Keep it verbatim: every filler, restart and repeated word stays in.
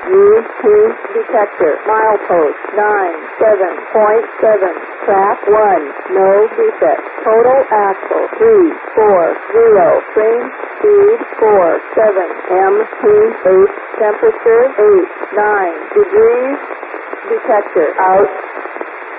U P detector. Milepost nine seven point seven. Track one. No defect. Total axle three four zero. Train speed four seven. M P eight. Temperature eight nine degrees. Detector out.